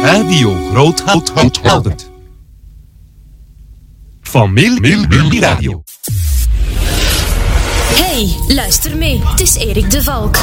Radio Groothout. Familie Radio. Hey, luister mee. Het is Erik de Valk.